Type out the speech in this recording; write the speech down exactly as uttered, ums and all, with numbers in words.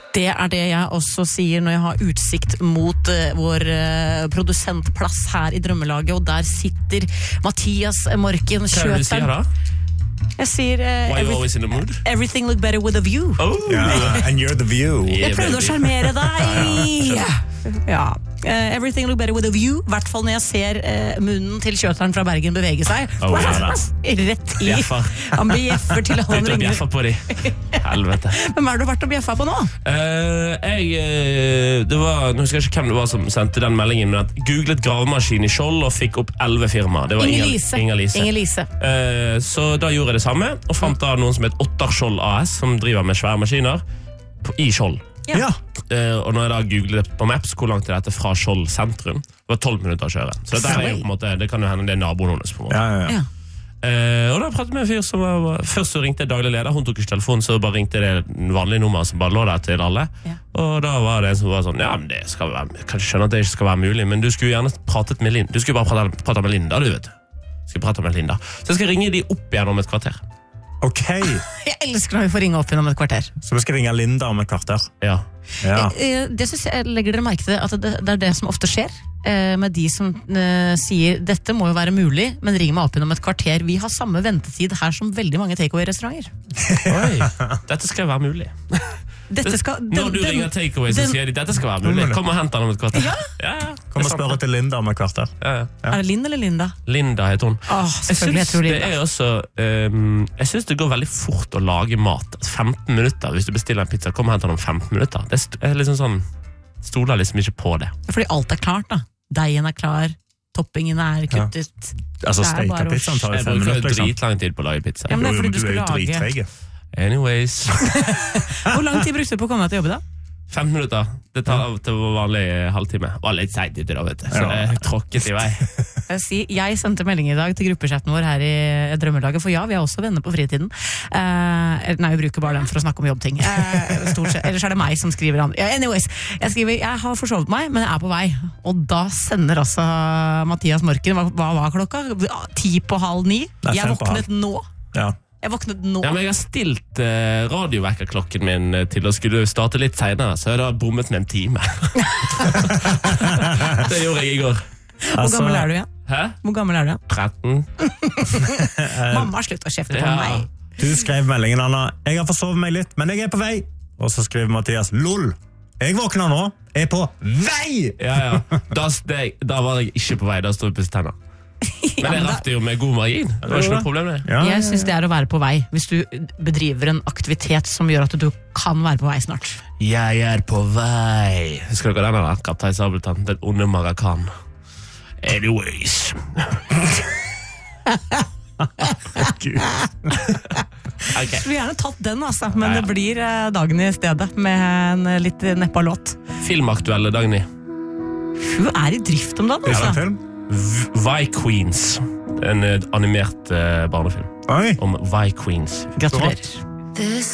Det er det jeg også sier når jeg har utsikt mot uh, vår uh, produsentplass her i Drømmelaget, og der sitter Mathias Morken, Hva er det du sier da? Jeg sier uh, Why you always in the mood? Everything look better with a view. Oh. Yeah, and you're the view. Jeg prøvde å skjermere deg. Ja. Uh, everything look better with a view. I hvert fall når jeg ser uh, munnen til kjøteren fra Bergen bevege seg. Oh, ja, rett i. Bjeffer. Han bjeffer til han Begynte å ringer. bjeffe på de. Helvete. Hvem er det du har vært og bjeffa på nå? Uh, jeg, uh, det var, nå husker jeg ikke hvem det var som sendte den meldingen, men at googlet gravemaskin i Skjold og fikk opp elleve firmaer. Det var Inger Inger, Lise. Inger Lise. Inger Lise. Uh, så da gjorde jeg det samme, og fant da noen som heter Ottar Skjold A S, som driver med svære maskiner på, i Skjold. Ja. Ja. Uh, og når jeg da googlet på Maps hvor langt er dette fra Skjold sentrum, det var tolv minutter å kjøre. Så det, er jo på en måte, det kan jo hende det er naboen hennes på en måte. Ja, ja, ja. Ja. Uh, og da pratet jeg med en fyr som var, først så ringte jeg daglig leder, hun tok ikke telefonen, så bare ringte det vanlige nummer som bare lå der til alle. Ja. Og da var det en som var sånn, ja, men det skal være, jeg kan skjønne at det ikke skal være mulig, men du skulle gjerne pratet med Linda, du skulle bare prate, prate med Linda, du vet. Du skulle prate med Linda. Så jeg skal ringe de opp igjen om et kvarter. Ok, Jeg elsker når vi får ringe opp igjen om et kvarter. så vi skal ringe Linda om et kvarter. Ja. Ja. Eh, Det synes jeg, legger dere merke til at det, det er det som ofte skjer eh, med de som eh, sier dette må jo være mulig, men ring meg opp igjen om et kvarter. Vi har samme ventetid her som veldig mange takeaway-restauranter. Oi, dette skal være mulig. Dette skal, den, Når du den- ringer takeaway, så den- sier de dette skal være mulig. Kom og hent den om et kvarter. Ja, ja, ja. Kom og spørre til Linda om et kvarter. Ja, ja. Er det Linn eller Linda? Linda heter hun. Åh, Jeg selvfølgelig, jeg synes tror det Linda. er også um, Jeg synes det går veldig fort å lage mat. femten minutter hvis du bestiller en pizza. Kom og hent den om femten minutter. Det er st- er liksom sånn stoler liksom ikke på det. Fordi alt er klart da. Deigen er klar, toppingene er kuttet. Altså, Det er bare å- steikepizzaen tar jo Jeg fem bruker minutter, liksom. dritlang tid på å lage pizza. Ja, men det er Jo, fordi men du du er skal jo lage. drittreig. Anyways. Hvor lang tid brukte du på å komme deg til jobb da? femten minutter. Det tar av til vanlig halvtime. Det var litt seit ute da, vet du. Så Ja. jeg tråkket i vei. Jeg, sier, jeg sendte melding i dag til gruppechatten vår her i Drømmelaget, for ja, vi er også venner på fritiden. Eh, nei, vi bruker bare den for å snakke om jobbting. Eh, stort sett. Ellers er det meg som skriver an. Ja, anyways, jeg skriver, jeg har forsovet meg, men jeg er på vei. Og da sender altså Mathias Morken, hva, hva var klokka? Ti på halv ni? Nei, Jeg fem på våknet nå. Ja. Jeg våknet nå. Ja, men jeg har stilt uh, radiovekkerklokken min eh, til å skulle starte litt senere, så jeg har da bommet med en time. Det gjorde jeg i går. Hvor Altså, gammel er du igjen? Hæ? Hvor gammel er du igjen? tretten? Mamma, slutt å kjefte på Ja. meg. Du skrev meldingen, Anna. Jeg har forsovet meg litt, men jeg er på vei. Og så skriver Mathias, lol. Jeg våkner nå. Jeg er på vei! Ja, ja. Da, det, da var jeg ikke på vei, da stod jeg på tenner. Men jeg rakk det jo med god margin. Det var ikke noe problem det. Ja, Jeg synes det er å være på vei, hvis du bedriver en aktivitet som gjør at du kan være på vei snart. Jeg er på vei. Husker dere den der? Kaptein Sabeltann, den onde Marakan. Anyways. Gud. Ok. Vi har gjerne tatt den, altså, men Ja, ja. det blir eh, dagen i stedet med en eh, litt neppa låt. Filmaktuelle Dagny. Hun er i drift om dagen, Er det en altså. film? Vi-Queens. En eh, animert eh, barnefilm Oi. om Vi-Queens. Gratulerer.